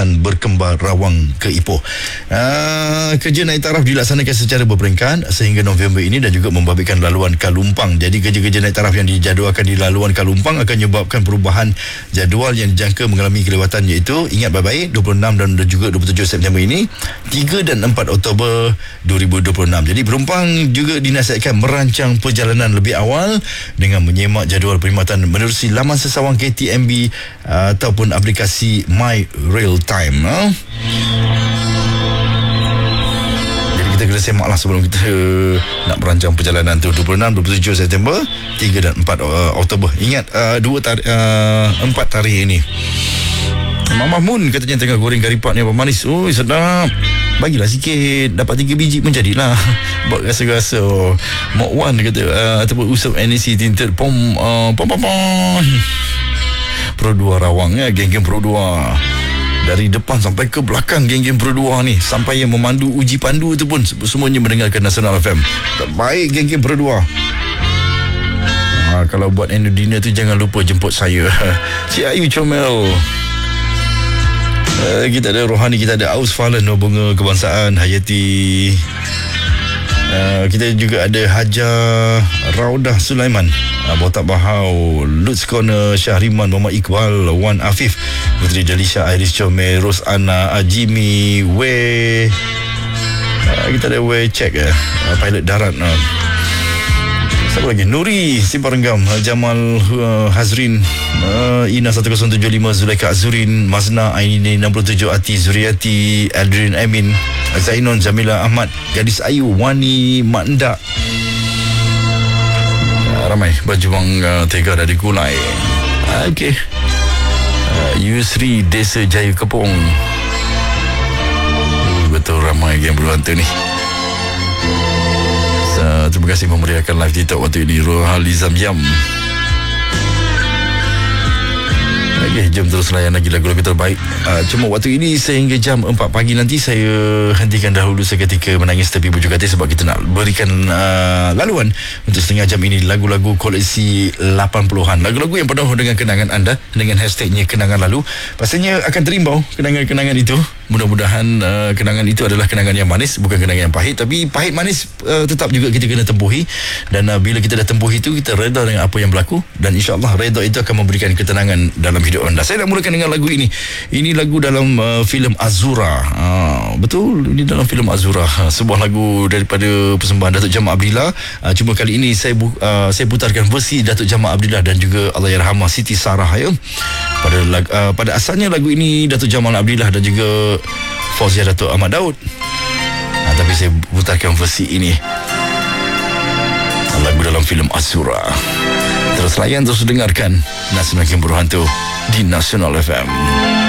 kawasan berkembar Rawang ke Ipoh. Kerja naik taraf dilaksanakan secara berperingkat sehingga November ini dan juga membabitkan laluan Kalumpang. Jadi kerja-kerja naik taraf yang dijadualkan di laluan Kalumpang akan menyebabkan perubahan jadual yang dijangka mengalami kelewatan, iaitu ingat baik-baik 26 dan juga 27 September ini, 3 dan 4 Oktober 2026. Jadi penumpang juga dinasihatkan merancang perjalanan lebih awal dengan menyemak jadual perkhidmatan menerusi laman sesawang KTMB ataupun aplikasi My Real Time. Jadi kita kena semaklah sebelum kita nak merancang perjalanan tu. 26, 27 September, 3 dan 4 Oktober. Ingat 4 tarikh ini. Mama Mun katanya tengah goreng karipat ni apa manis. Oh, sedap. Bagilah sikit, dapat 3 biji pun jadilah. Buat rasa-rasa. Mok Wan kata ataupun usap NEC tinted pom Pro 2 Rawang ya, geng-geng Pro 2. Dari depan sampai ke belakang geng-geng Pro 2 ni, sampai yang memandu uji pandu tu pun semuanya mendengarkan Nasional FM. Terbaik geng-geng Pro 2. Kalau buat end dinner tu jangan lupa jemput saya. Cik Ayu Comel. Kita ada Rohani, kita ada Aus Fahlan, Bunga Kebangsaan, Hayati. Kita juga ada Hajar Raudah Sulaiman, Botak Bahau, Lutz Corner, Syahriman, Muhammad Iqbal, Wan Afif, Putri Jalisha, Iris Comel, Ros Ana, Jimmy, kita ada Cek pilot darat. Siapa lagi? Nuri Siparenggam, Jamal Hazrin, Ina 1075, Zulaika Azurin, Mazna Aini 67, Ati Zuriati, Adrian Amin, Zainon, Jamila Ahmad, Gadis Ayu, Wani Manda. Ramai berjuang Tega dari Kulai. Okey. Yusri Desa Jaya Kepong. Betul ramai yang berbantu ni. Terima kasih memeriahkan live TikTok waktu ini Rohali Zamyam. Okay, jom terus layan lagi lagu-lagu terbaik. Cuma waktu ini sehingga jam 4 pagi nanti saya hentikan dahulu seketika Menangis Tepi Bujur Katil, sebab kita nak berikan laluan untuk setengah jam ini lagu-lagu koleksi 80-an. Lagu-lagu yang penuh dengan kenangan anda dengan hashtagnya kenangan lalu. Pastinya akan terimbau kenangan-kenangan itu. Mudah-mudahan kenangan itu adalah kenangan yang manis, bukan kenangan yang pahit. Tapi pahit manis tetap juga kita kena tempuhi. Dan bila kita dah tempuhi itu, kita reda dengan apa yang berlaku. Dan insyaAllah reda itu akan memberikan ketenangan dalam hidup anda. Saya nak mulakan dengan lagu ini. Ini lagu dalam filem Azura. Betul, ini dalam filem Azura. Sebuah lagu daripada persembahan Datuk Jamal Abdillah. Cuma kali ini saya putarkan versi Datuk Jamal Abdillah dan juga Allahyarhamah Siti Sarah ya. Pada asalnya lagu ini Datuk Jamal Abdillah dan juga Fauziah Datuk Ahmad Daud. Tapi saya putarkan versi ini, lagu dalam filem Azura. Terus layan, terus dengarkan Nasional Berhantu di Nasional FM.